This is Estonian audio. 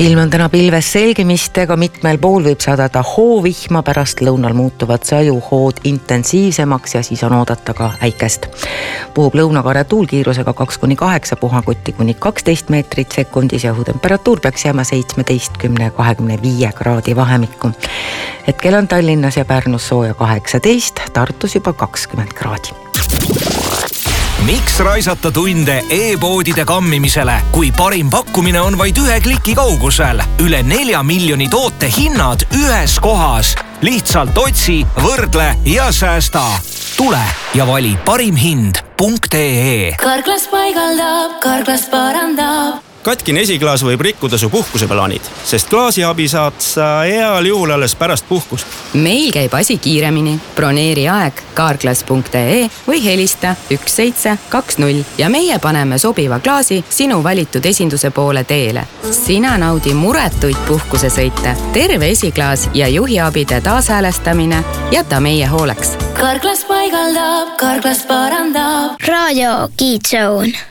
Ilm on täna pilves selgimistega, mitmel pool võib sadada hoovihma, pärast lõunal muutuvad sajuhood intensiivsemaks ja siis on oodata ka äikest. Puhub lõunakaare tuulkiirusega 2-8, puhakutti kuni 12 meetrit sekundis ja õhutemperatuur peaks jääma 17-25 kraadi vahemikku. Hetkel on Tallinnas ja Pärnus sooja 18, Tartus juba 20 kraadi. Miks raisata tunde e-poodide kammimisele, kui parim pakkumine on vaid 1 kliki kaugusel? Üle 4 miljoni toote hinnad ühes kohas. Lihtsalt otsi, võrdle ja säästa. Tule ja vali parimhind.ee. Karklas paigaldab, Karklas parandab. Katkine esiklaas võib rikkuda su puhkuseplaanid, sest klaasiabi saad sa heal juhul alles pärast puhkust. Meil käib asi kiiremini. Broneeri aeg karklas.ee või helista 1720 ja meie paneme sobiva klaasi sinu valitud esinduse poole teele. Sina naudi muretuid puhkusesõite, terve esiklaas ja juhiabide taashäälestamine jäta meie hooleks. Karklas paigaldab, Karklas parandab. Raadio Kids Zone.